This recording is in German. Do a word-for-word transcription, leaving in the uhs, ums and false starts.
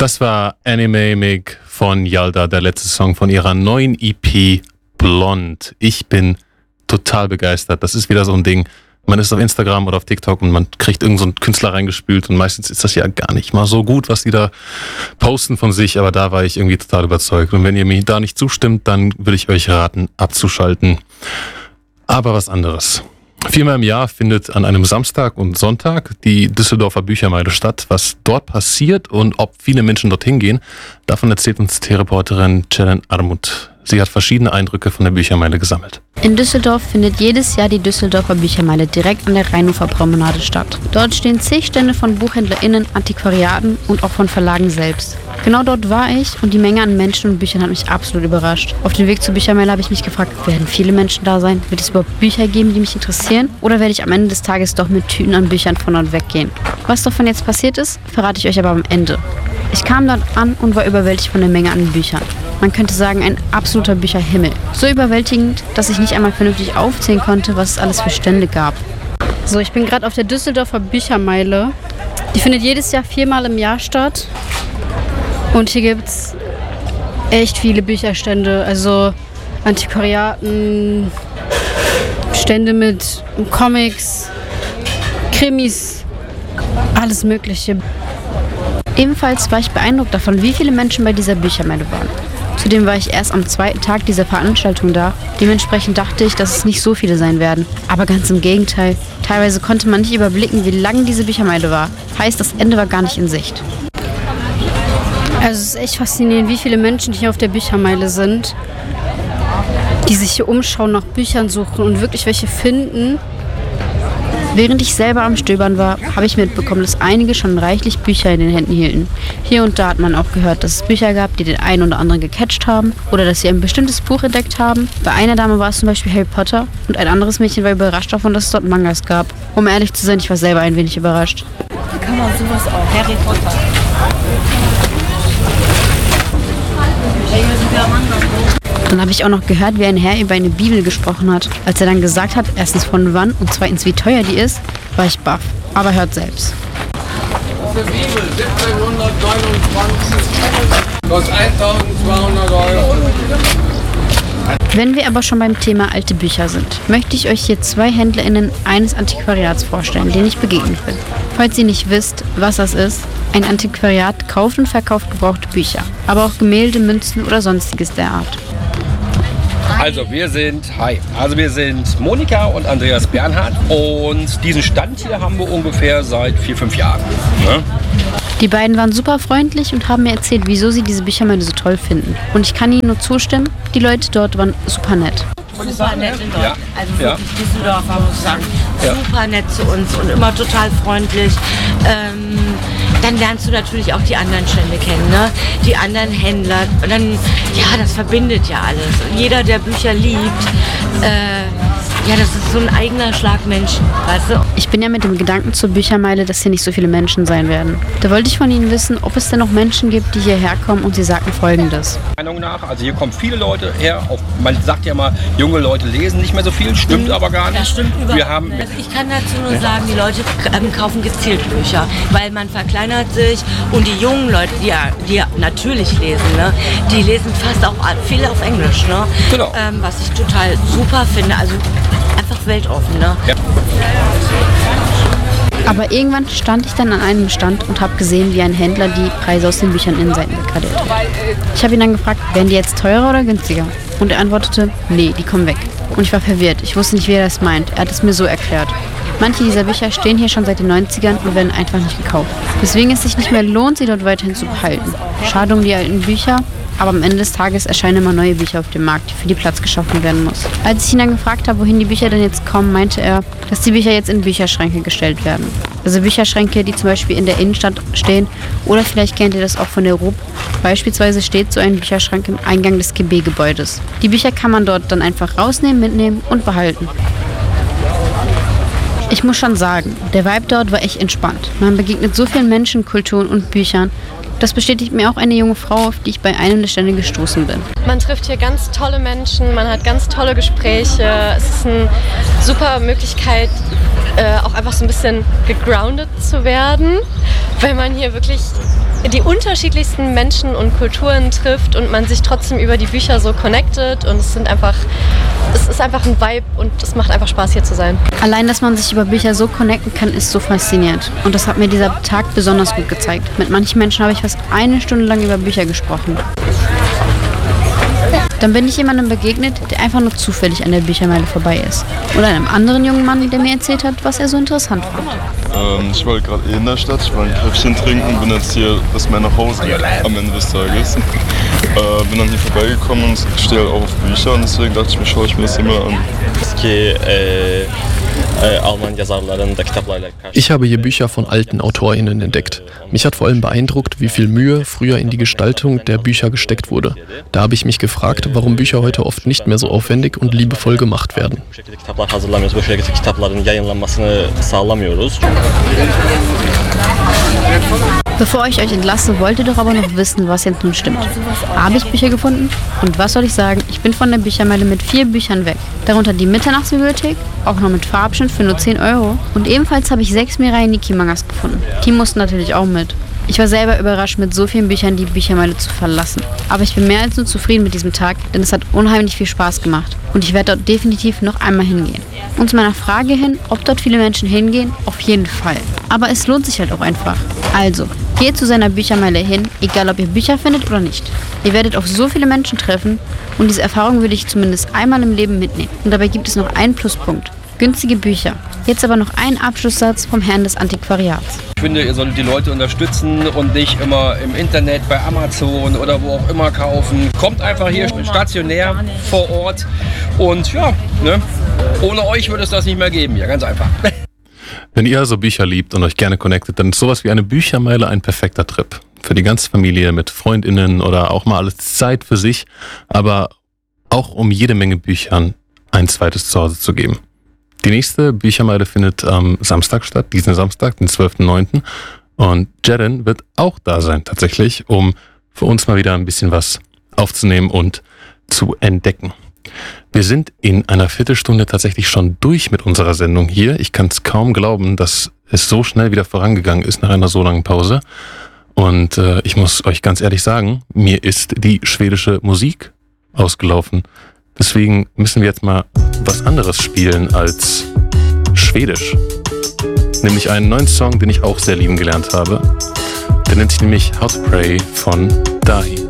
Das war Anime Mig von Yalda, der letzte Song von ihrer neuen E P Blond. Ich bin total begeistert. Das ist wieder so ein Ding. Man ist auf Instagram oder auf TikTok und man kriegt irgend so einen Künstler reingespült und meistens ist das ja gar nicht mal so gut, was die da posten von sich, aber da war ich irgendwie total überzeugt. Und wenn ihr mir da nicht zustimmt, dann würde ich euch raten, abzuschalten. Aber was anderes. Viermal im Jahr findet an einem Samstag und Sonntag die Düsseldorfer Büchermeile statt. Was dort passiert und ob viele Menschen dorthin gehen, davon erzählt uns T-Reporterin Ceren Armut. Sie hat verschiedene Eindrücke von der Büchermeile gesammelt. In Düsseldorf findet jedes Jahr die Düsseldorfer Büchermeile direkt an der Rheinuferpromenade statt. Dort stehen zig Stände von BuchhändlerInnen, Antiquariaten und auch von Verlagen selbst. Genau dort war ich und die Menge an Menschen und Büchern hat mich absolut überrascht. Auf dem Weg zur Büchermeile habe ich mich gefragt, werden viele Menschen da sein? Wird es überhaupt Bücher geben, die mich interessieren? Oder werde ich am Ende des Tages doch mit Tüten an Büchern von dort weggehen? Was davon jetzt passiert ist, verrate ich euch aber am Ende. Ich kam dort an und war überwältigt von der Menge an Büchern. Man könnte sagen, ein absoluter Bücherhimmel. So überwältigend, dass ich nicht einmal vernünftig aufzählen konnte, was es alles für Stände gab. So, ich bin gerade auf der Düsseldorfer Büchermeile. Die findet jedes Jahr viermal im Jahr statt. Und hier gibt es echt viele Bücherstände. Also Antiquariaten, Stände mit Comics, Krimis, alles Mögliche. Ebenfalls war ich beeindruckt davon, wie viele Menschen bei dieser Büchermeile waren. Zudem war ich erst am zweiten Tag dieser Veranstaltung da. Dementsprechend dachte ich, dass es nicht so viele sein werden. Aber ganz im Gegenteil. Teilweise konnte man nicht überblicken, wie lang diese Büchermeile war. Heißt, das Ende war gar nicht in Sicht. Also es ist echt faszinierend, wie viele Menschen hier auf der Büchermeile sind, die sich hier umschauen, nach Büchern suchen und wirklich welche finden. Während ich selber am Stöbern war, habe ich mitbekommen, dass einige schon reichlich Bücher in den Händen hielten. Hier und da hat man auch gehört, dass es Bücher gab, die den einen oder anderen gecatcht haben oder dass sie ein bestimmtes Buch entdeckt haben. Bei einer Dame war es zum Beispiel Harry Potter und ein anderes Mädchen war überrascht davon, dass es dort Mangas gab. Um ehrlich zu sein, ich war selber ein wenig überrascht. Wie kann man sowas auch? Harry Potter. Dann habe ich auch noch gehört, wie ein Herr über eine Bibel gesprochen hat. Als er dann gesagt hat, erstens von wann und zweitens wie teuer die ist, war ich baff. Aber hört selbst. Eine Bibel, siebzehnhundertneunundzwanzig, kostet eintausendzweihundert Euro. Wenn wir aber schon beim Thema alte Bücher sind, möchte ich euch hier zwei HändlerInnen eines Antiquariats vorstellen, denen ich begegnet bin. Falls ihr nicht wisst, was das ist, ein Antiquariat kauft und verkauft gebrauchte Bücher, aber auch Gemälde, Münzen oder sonstiges der Art. Also wir sind, hi, also wir sind Monika und Andreas Bernhard und diesen Stand hier haben wir ungefähr seit vier, fünf Jahren. Ne? Die beiden waren super freundlich und haben mir erzählt, wieso sie diese Büchermeile so toll finden. Und ich kann ihnen nur zustimmen, die Leute dort waren super nett. Super nett in dort. Ja. Also Ja. wirklich Düsseldorfer, muss ich sagen. Ja. Super nett zu uns und immer total freundlich. Ähm, dann lernst du natürlich auch die anderen Stände kennen, ne? Die anderen Händler. Und dann, ja, das verbindet ja alles. Und jeder, der Bücher liebt, äh, ja, das ist so ein eigener Schlag Menschen, weißt du? Ich bin ja mit dem Gedanken zur Büchermeile, dass hier nicht so viele Menschen sein werden. Da wollte ich von ihnen wissen, ob es denn noch Menschen gibt, die hierher kommen und sie sagten Folgendes. Meinung nach, also hier kommen viele Leute her, auch, man sagt ja mal, junge Leute lesen nicht mehr so viel, stimmt aber gar nicht. Das stimmt überhaupt Wir haben, nicht. Also ich kann dazu nur sagen, die Leute ähm, kaufen gezielt Bücher, weil man verkleinert sich und die jungen Leute, die ja, die ja natürlich lesen, ne, die lesen fast auch viel auf Englisch, ne? Genau. Ähm, was ich total super finde, also einfach weltoffen, ne? Ja. Aber irgendwann stand ich dann an einem Stand und habe gesehen, wie ein Händler die Preise aus den Büchern Innenseiten degradiert hat. Ich habe ihn dann gefragt, werden die jetzt teurer oder günstiger? Und er antwortete, nee, die kommen weg. Und ich war verwirrt. Ich wusste nicht, wie er das meint. Er hat es mir so erklärt. Manche dieser Bücher stehen hier schon seit den neunzigern und werden einfach nicht gekauft. Weswegen es sich nicht mehr lohnt, sie dort weiterhin zu behalten. Schade um die alten Bücher, aber am Ende des Tages erscheinen immer neue Bücher auf dem Markt, für die Platz geschaffen werden muss. Als ich ihn dann gefragt habe, wohin die Bücher denn jetzt kommen, meinte er, dass die Bücher jetzt in Bücherschränke gestellt werden. Also Bücherschränke, die zum Beispiel in der Innenstadt stehen, oder vielleicht kennt ihr das auch von der R U B. Beispielsweise steht so ein Bücherschrank im Eingang des G B-Gebäudes. Die Bücher kann man dort dann einfach rausnehmen, mitnehmen und behalten. Ich muss schon sagen, der Vibe dort war echt entspannt. Man begegnet so vielen Menschen, Kulturen und Büchern. Das bestätigt mir auch eine junge Frau, auf die ich bei einem der Stände gestoßen bin. Man trifft hier ganz tolle Menschen, man hat ganz tolle Gespräche. Es ist eine super Möglichkeit, äh, auch einfach so ein bisschen gegroundet zu werden. weil man hier wirklich die unterschiedlichsten Menschen und Kulturen trifft und man sich trotzdem über die Bücher so connectet und es sind einfach, es ist einfach ein Vibe und es macht einfach Spaß hier zu sein. Allein, dass man sich über Bücher so connecten kann, ist so faszinierend. Und das hat mir dieser Tag besonders gut gezeigt. Mit manchen Menschen habe ich fast eine Stunde lang über Bücher gesprochen. Dann bin ich jemandem begegnet, der einfach nur zufällig an der Büchermeile vorbei ist. Oder einem anderen jungen Mann, der mir erzählt hat, was er so interessant fand. Ähm, ich war gerade eh in der Stadt, ich war ein Käffchen trinken, bin jetzt hier bis mehr nach Hause am Ende des Tages. Äh, bin dann hier vorbeigekommen und ich stehe halt auch auf Bücher und deswegen dachte ich mir, schaue ich mir das immer an. Ich habe hier Bücher von alten AutorInnen entdeckt. Mich hat vor allem beeindruckt, wie viel Mühe früher in die Gestaltung der Bücher gesteckt wurde. Da habe ich mich gefragt, warum Bücher heute oft nicht mehr so aufwendig und liebevoll gemacht werden. Bevor ich euch entlasse, wollt ihr doch aber noch wissen, was jetzt nun stimmt. Habe ich Bücher gefunden? Und was soll ich sagen? Ich bin von der Büchermeile mit vier Büchern weg. Darunter die Mitternachtsbibliothek, auch noch mit Farbschnitt für nur zehn Euro. Und ebenfalls habe ich sechs Mirai Nikki-Mangas gefunden. Die mussten natürlich auch mit. Ich war selber überrascht, mit so vielen Büchern die Büchermeile zu verlassen. Aber ich bin mehr als nur zufrieden mit diesem Tag, denn es hat unheimlich viel Spaß gemacht. Und ich werde dort definitiv noch einmal hingehen. Und zu meiner Frage hin, ob dort viele Menschen hingehen, auf jeden Fall. Aber es lohnt sich halt auch einfach. Also, geht zu seiner Büchermeile hin, egal ob ihr Bücher findet oder nicht. Ihr werdet auf so viele Menschen treffen und diese Erfahrung würde ich zumindest einmal im Leben mitnehmen. Und dabei gibt es noch einen Pluspunkt. Günstige Bücher. Jetzt aber noch ein Abschlusssatz vom Herrn des Antiquariats. Ich finde, ihr solltet die Leute unterstützen und nicht immer im Internet bei Amazon oder wo auch immer kaufen. Kommt einfach hier stationär vor Ort und ja, ne, ohne euch würde es das nicht mehr geben. Ja, ganz einfach. Wenn ihr also Bücher liebt und euch gerne connectet, dann ist sowas wie eine Büchermeile ein perfekter Trip. Für die ganze Familie mit FreundInnen oder auch mal alles Zeit für sich, aber auch um jede Menge Büchern ein zweites Zuhause zu geben. Die nächste Büchermeile findet am Samstag statt, diesen Samstag, den zwölften neunten Und Jeren wird auch da sein, tatsächlich, um für uns mal wieder ein bisschen was aufzunehmen und zu entdecken. Wir sind in einer Viertelstunde tatsächlich schon durch mit unserer Sendung hier. Ich kann es kaum glauben, dass es so schnell wieder vorangegangen ist nach einer so langen Pause. Und äh, ich muss euch ganz ehrlich sagen, mir ist die schwedische Musik ausgelaufen. Deswegen müssen wir jetzt mal was anderes spielen als Schwedisch. Nämlich einen neuen Song, den ich auch sehr lieben gelernt habe. Der nennt sich nämlich How to Pray von Dahi.